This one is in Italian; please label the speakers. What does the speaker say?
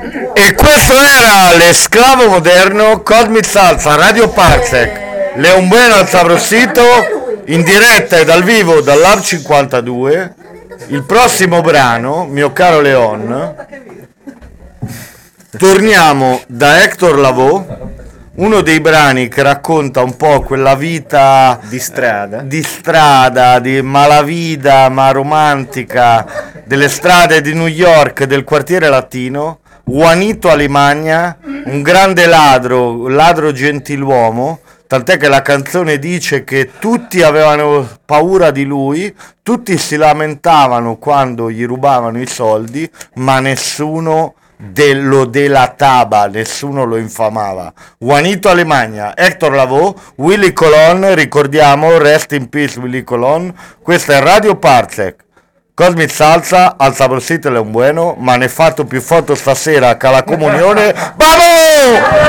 Speaker 1: E questo era l'esclavo moderno Cosmic Salsa, Radio Parsec, Leon Bueno al Sabrosito, in diretta e dal vivo dall'Hub 52. Il prossimo brano, mio caro Leon, torniamo da Hector Lavoe, uno dei brani che racconta un po' quella vita
Speaker 2: di strada,
Speaker 1: di malavita, ma romantica, delle strade di New York, del quartiere latino. Juanito Alemagna, un grande ladro gentiluomo, tant'è che la canzone dice che tutti avevano paura di lui, tutti si lamentavano quando gli rubavano i soldi, ma nessuno lo delatava, nessuno lo infamava. Juanito Alemagna, Hector Lavoe, Willy Colon, ricordiamo, rest in peace Willy Colon. Questa è Radio Parsec, Cosmic Salsa al Sabrosito Leon Bueno, ma ne fatto più foto stasera che alla comunione. Vamos!